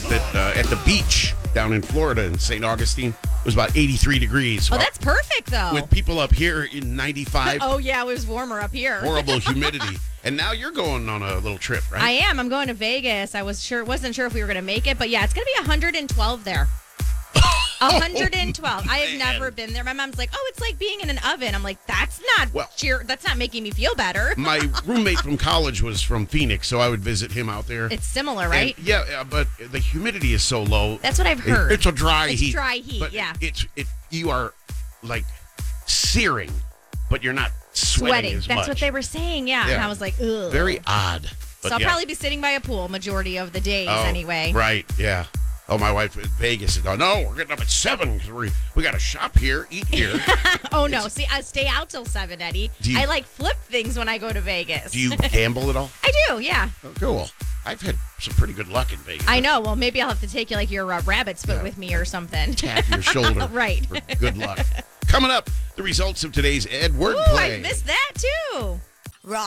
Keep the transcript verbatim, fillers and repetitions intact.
that uh, at the beach down in Florida in Saint Augustine, it was about eighty-three degrees. Oh, that's perfect, though. With people up here in ninety-five. Oh, yeah, it was warmer up here. Horrible humidity. And now you're going on a little trip, right? I am. I'm going to Vegas. I was sure, wasn't sure if we were going to make it, but yeah, it's going to be one hundred twelve there. one hundred twelve. Oh, I have man. never been there. My mom's like, "Oh, it's like being in an oven." I'm like, "That's not Well, cheer. That's not making me feel better." My roommate from college was from Phoenix, so I would visit him out there. It's similar, right? And, yeah, yeah, but the humidity is so low. That's what I've heard. It- it's a dry It's heat. dry heat, but yeah. It's it. You are like searing, but you're not sweating, Sweating. as That's much. what they were saying. Yeah. Yeah. And I was like, "Ugh." Very odd. But So I'll yeah. probably be sitting by a pool majority of the days Oh, anyway. Right. Yeah. Oh, my wife in Vegas is going, no, we're getting up at seven because we we got to shop here, eat here. Oh no! See, I stay out till seven, Eddie. Do you- I like flip things when I go to Vegas. Do you gamble at all? I do, yeah. Oh, cool. I've had some pretty good luck in Vegas. I know. Well, maybe I'll have to take you like your uh, rabbit spit Yeah. with me or something. Tap your shoulder. Right. For good luck. Coming up, the results of today's Ed Ooh, Wordplay. I missed that too.